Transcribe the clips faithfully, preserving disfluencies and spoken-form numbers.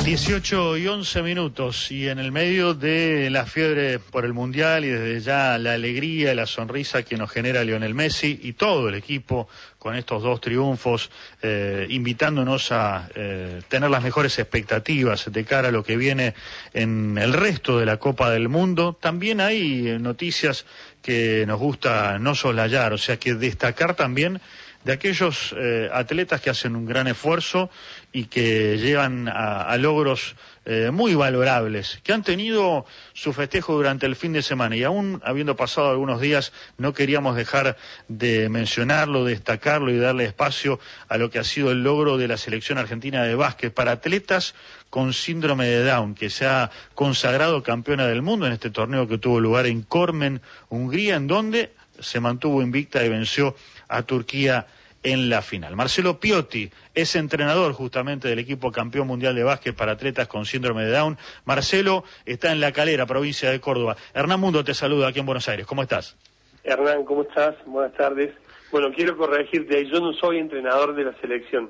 dieciocho y once minutos, y en el medio de la fiebre por el Mundial y desde ya la alegría y la sonrisa que nos genera Lionel Messi y todo el equipo con estos dos triunfos, eh, invitándonos a eh, tener las mejores expectativas de cara a lo que viene en el resto de la Copa del Mundo. También hay noticias que nos gusta no soslayar, o sea que destacar también de aquellos eh, atletas que hacen un gran esfuerzo y que llegan a, a logros eh, muy valorables, que han tenido su festejo durante el fin de semana, y aún habiendo pasado algunos días no queríamos dejar de mencionarlo, destacarlo y darle espacio a lo que ha sido el logro de la selección argentina de básquet para atletas con síndrome de Down, que se ha consagrado campeona del mundo en este torneo que tuvo lugar en Cormen, Hungría, en donde se mantuvo invicta y venció a Turquía en la final. Marcelo Piotti es entrenador justamente del equipo campeón mundial de básquet para atletas con síndrome de Down. Marcelo está en La Calera, provincia de Córdoba. Hernán Mundo te saluda aquí en Buenos Aires. ¿Cómo estás? Hernán, ¿cómo estás? Buenas tardes. Bueno, quiero corregirte, yo no soy entrenador de la selección.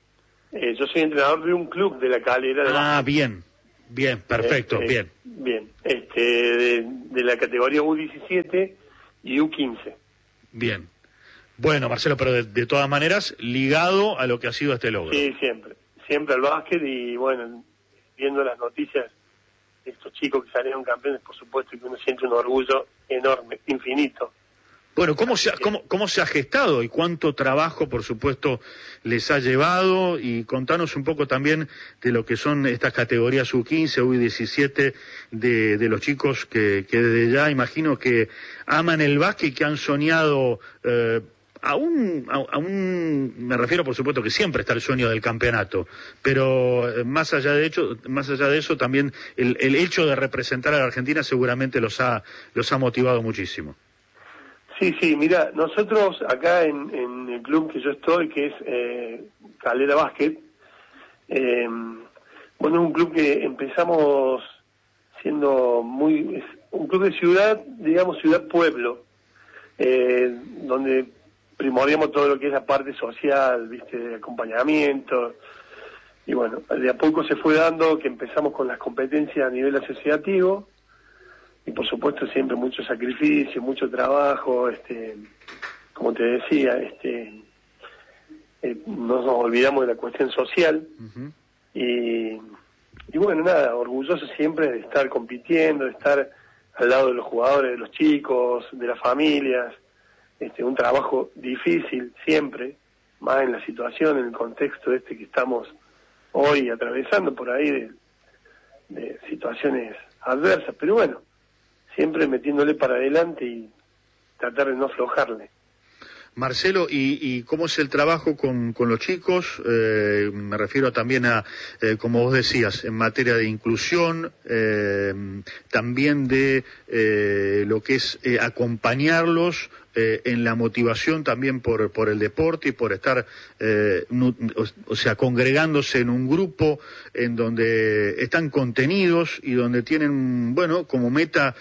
Eh, yo soy entrenador de un club de La Calera. De ah, básquet. bien, bien, perfecto, eh, eh, bien. Bien, este, de, de la categoría U diecisiete y U quince. Bien. Bueno, Marcelo, pero de, de todas maneras, ligado a lo que ha sido este logro. Sí, siempre, siempre al básquet, y bueno, viendo las noticias de estos chicos que salieron campeones, por supuesto que uno siente un orgullo enorme, infinito. Bueno, ¿cómo se ha, cómo, cómo se ha gestado y cuánto trabajo, por supuesto, les ha llevado? Y contanos un poco también de lo que son estas categorías U quince, U diecisiete, de, de los chicos que, que desde ya imagino que aman el básquet y que han soñado, eh, aún, aún, me refiero por supuesto que siempre está el sueño del campeonato, pero eh, más allá de hecho, más allá de eso también el, el hecho de representar a la Argentina seguramente los ha, los ha motivado muchísimo. Sí, sí, mira, nosotros acá en, en el club que yo estoy, que es eh, Calera Básquet, eh, bueno, es un club que empezamos siendo muy, es un club de ciudad, digamos ciudad-pueblo, eh, donde primordiamos todo lo que es la parte social, viste, de acompañamiento, y bueno, de a poco se fue dando que empezamos con las competencias a nivel asociativo, y por supuesto siempre mucho sacrificio, mucho trabajo, este, como te decía, este, eh, no nos olvidamos de la cuestión social. Uh-huh. y, y bueno, nada, orgulloso siempre de estar compitiendo, de estar al lado de los jugadores, de los chicos, de las familias, este, un trabajo difícil siempre, más en la situación, en el contexto este que estamos hoy atravesando por ahí de, de situaciones adversas, pero bueno, siempre metiéndole para adelante y tratar de no aflojarle. Marcelo, ¿y, y cómo es el trabajo con, con los chicos? Eh, me refiero también a, eh, como vos decías, en materia de inclusión, eh, también de eh, lo que es eh, acompañarlos eh, en la motivación también por, por el deporte y por estar, eh, nu, o, o sea, congregándose en un grupo en donde están contenidos y donde tienen, bueno, como meta,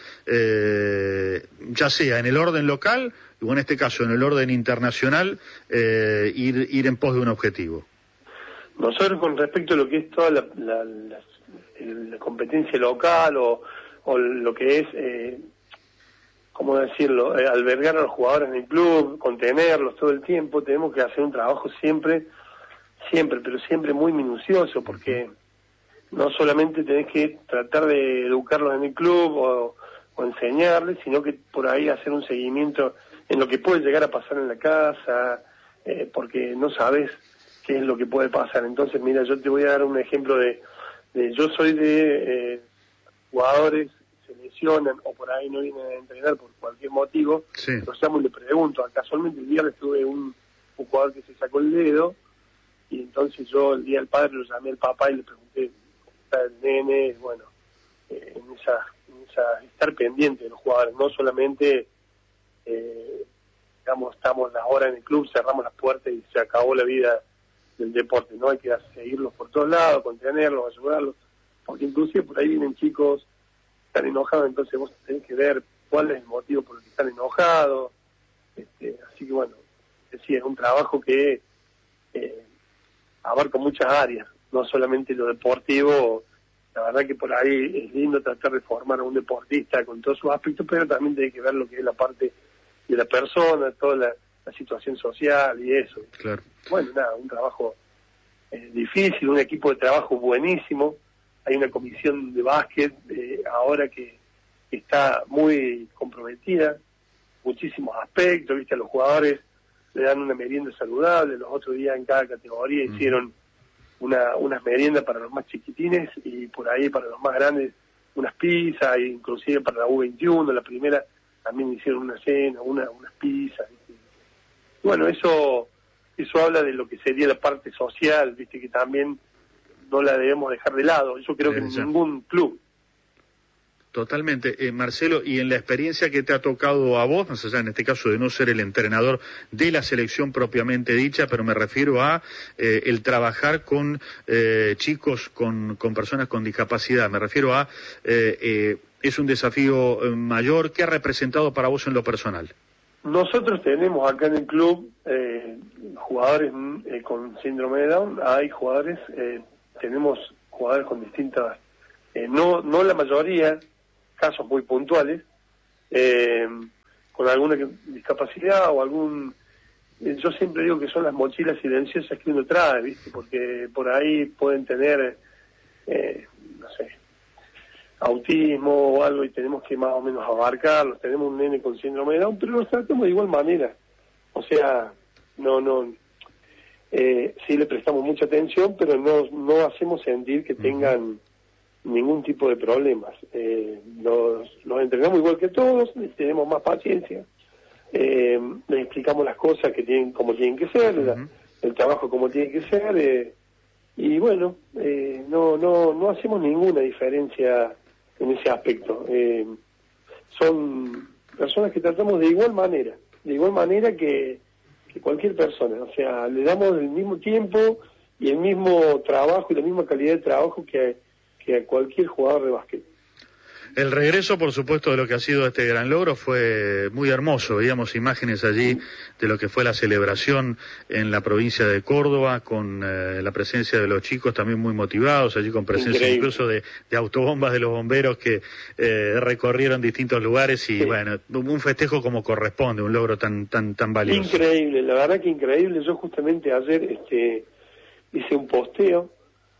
eh, ya sea en el orden local, o en este caso en el orden internacional, eh, ir, ir en pos de un objetivo. Nosotros con respecto a lo que es toda la, la, la, la competencia local o, o lo que es, eh, ¿cómo decirlo?, eh, albergar a los jugadores en el club, contenerlos todo el tiempo, tenemos que hacer un trabajo siempre, siempre, pero siempre muy minucioso, porque no solamente tenés que tratar de educarlos en el club o, o enseñarles, sino que por ahí hacer un seguimiento en lo que puede llegar a pasar en la casa, eh, porque no sabes qué es lo que puede pasar. Entonces, mira, yo te voy a dar un ejemplo de, de yo soy de eh, jugadores que se lesionan o por ahí no vienen a entrenar por cualquier motivo, sí. Los llamo y le pregunto. Casualmente el viernes tuve un, un jugador que se sacó el dedo, y entonces yo el día del padre lo llamé al papá y le pregunté cómo está el nene, bueno, eh, en esa, en esa, estar pendiente de los jugadores, no solamente... Eh, digamos, estamos las horas en el club, cerramos las puertas y se acabó la vida del deporte, ¿no? Hay que seguirlos por todos lados, contenerlos, ayudarlos, porque inclusive por ahí vienen chicos que están enojados, entonces vos tenés que ver cuál es el motivo por el que están enojados, este, así que bueno, decía, es un trabajo que eh, abarca muchas áreas, no solamente lo deportivo. La verdad que por ahí es lindo tratar de formar a un deportista con todos sus aspectos, pero también tiene que ver lo que es la parte de la persona, toda la, la situación social y eso. Claro. Bueno, nada, un trabajo eh, difícil, un equipo de trabajo buenísimo. Hay una comisión de básquet eh, ahora que, que está muy comprometida, muchísimos aspectos, viste, a los jugadores le dan una merienda saludable. Los otros días en cada categoría uh-huh. hicieron una unas meriendas para los más chiquitines y por ahí para los más grandes unas pizzas, e inclusive para la U veintiuno, la primera, también hicieron una cena, una unas pizzas. ¿Viste? Bueno, eso eso habla de lo que sería la parte social, viste, que también no la debemos dejar de lado. Yo creo que en ningún club. Totalmente. Eh, Marcelo, y en la experiencia que te ha tocado a vos, más allá en este caso de no ser el entrenador de la selección propiamente dicha, pero me refiero a eh, el trabajar con eh, chicos, con, con personas con discapacidad, me refiero a, eh, eh, es un desafío mayor. ¿Qué ha representado para vos en lo personal? Nosotros tenemos acá en el club eh, jugadores eh, con síndrome de Down, hay jugadores, eh, tenemos jugadores con distintas, eh, no no la mayoría, casos muy puntuales, eh, con alguna discapacidad o algún... Eh, yo siempre digo que son las mochilas silenciosas que uno trae, ¿viste? Porque por ahí pueden tener, eh, no sé, autismo o algo y tenemos que más o menos abarcarlos. Tenemos un nene con síndrome de Down, pero los tratamos de igual manera. O sea, no, no... Eh, sí le prestamos mucha atención, pero no, no hacemos sentir que tengan ningún tipo de problemas. Eh, los, los entrenamos igual que todos, tenemos más paciencia, eh, les explicamos las cosas que tienen, como tienen que ser, uh-huh. la, el trabajo como tiene que ser, eh, y bueno, eh, no, no, no hacemos ninguna diferencia en ese aspecto. Eh, son personas que tratamos de igual manera, de igual manera que, que cualquier persona, o sea, le damos el mismo tiempo y el mismo trabajo y la misma calidad de trabajo que que a cualquier jugador de básquet. El regreso, por supuesto, de lo que ha sido este gran logro fue muy hermoso. Veíamos imágenes allí de lo que fue la celebración en la provincia de Córdoba, con eh, la presencia de los chicos también muy motivados, allí con presencia Increíble. incluso de, de autobombas de los bomberos que eh, recorrieron distintos lugares y sí. bueno, un festejo como corresponde, un logro tan tan tan valioso. Increíble, la verdad que increíble. Yo justamente ayer este hice un posteo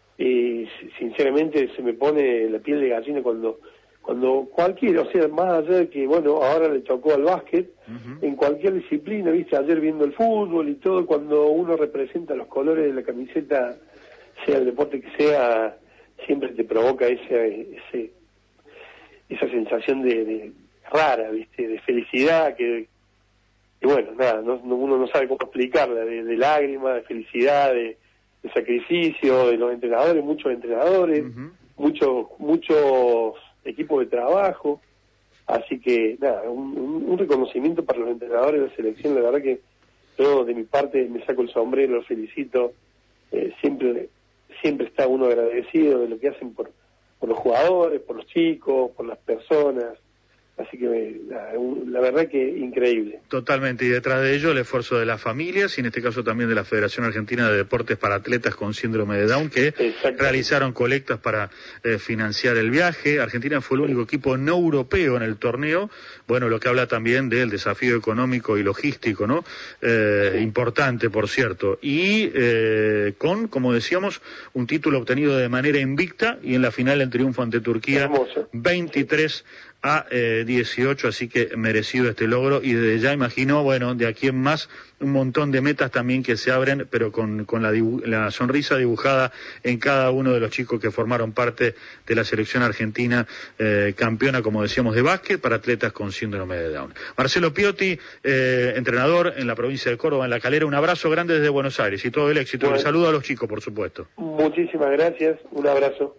y sinceramente se me pone la piel de gallina cuando cuando cualquiera, o sea, más allá de que, bueno, ahora le tocó al básquet, uh-huh. en cualquier disciplina, viste, ayer viendo el fútbol y todo, cuando uno representa los colores de la camiseta, sea el deporte que sea, siempre te provoca ese, ese esa sensación de, de rara, viste, de felicidad, que, que bueno, nada, no, no, uno no sabe cómo explicarla, de, de lágrimas, de felicidad, de de sacrificio de los entrenadores, muchos entrenadores, uh-huh. muchos muchos equipos de trabajo, así que nada, un, un, un reconocimiento para los entrenadores de la selección. La verdad que yo de mi parte me saco el sombrero, los felicito, eh, siempre siempre está uno agradecido de lo que hacen por, por los jugadores, por los chicos, por las personas. Así que la, la verdad que increíble. Totalmente, y detrás de ello el esfuerzo de las familias y en este caso también de la Federación Argentina de Deportes para Atletas con Síndrome de Down, que realizaron colectas para eh, financiar el viaje. Argentina fue el único equipo no europeo en el torneo, bueno, lo que habla también del desafío económico y logístico, ¿no? Eh, sí. Importante, por cierto, y eh, con, como decíamos, un título obtenido de manera invicta y en la final el triunfo ante Turquía, hermoso. veintitrés a eh, dieciocho, así que merecido este logro y desde ya imagino, bueno, de aquí en más un montón de metas también que se abren, pero con, con la, dibu- la sonrisa dibujada en cada uno de los chicos que formaron parte de la selección argentina eh, campeona, como decíamos, de básquet para atletas con síndrome de Down. Marcelo Piotti, eh, entrenador en la provincia de Córdoba, en La Calera, un abrazo grande desde Buenos Aires y todo el éxito. Bueno, y saludo a los chicos, por supuesto. Muchísimas gracias, un abrazo.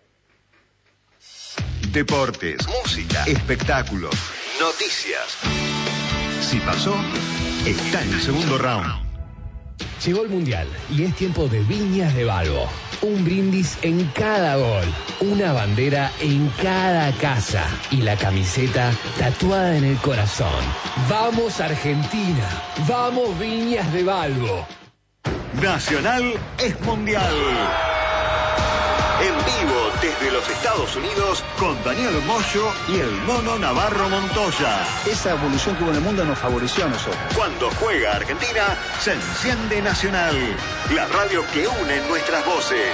Deportes, música, espectáculos, noticias. Si pasó, está en el segundo round. Llegó el Mundial y es tiempo de Viñas de Balbo. Un brindis en cada gol, una bandera en cada casa y la camiseta tatuada en el corazón. ¡Vamos Argentina! ¡Vamos Viñas de Balbo! Nacional es mundial. En vivo desde los Estados Unidos con Daniel Moyo y el Mono Navarro Montoya. Esa evolución que hubo en el mundo nos favoreció a nosotros. Cuando juega Argentina, se enciende Nacional, la radio que une nuestras voces.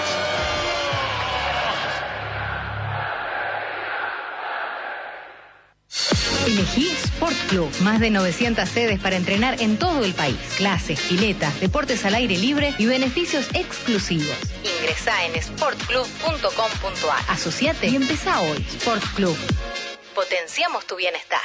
Elegí Sport Club. Más de novecientas sedes para entrenar en todo el país. Clases, piletas, deportes al aire libre y beneficios exclusivos. Ingresá en sport club punto com punto a r. Asociate y empezá hoy. Sport Club. Potenciamos tu bienestar.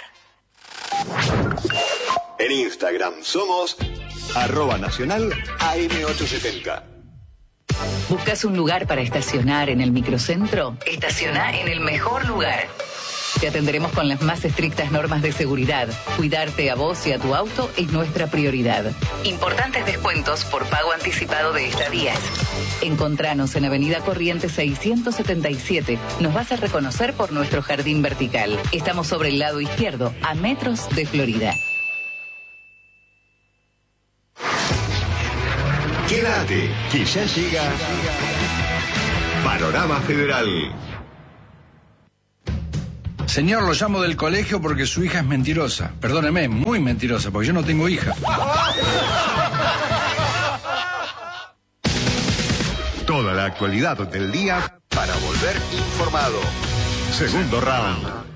En Instagram somos arroba nacional A M ochocientos setenta. ¿Buscas un lugar para estacionar en el microcentro? Estaciona en el mejor lugar. Te atenderemos con las más estrictas normas de seguridad. Cuidarte a vos y a tu auto es nuestra prioridad. Importantes descuentos por pago anticipado de estadías. Encontranos en Avenida Corrientes seiscientos setenta y siete. Nos vas a reconocer por nuestro jardín vertical. Estamos sobre el lado izquierdo, a metros de Florida. Quédate, que ya llega Panorama Federal. Señor, lo llamo del colegio porque su hija es mentirosa. Perdóneme, muy mentirosa, porque yo no tengo hija. Toda la actualidad del día para volver informado. Segundo round.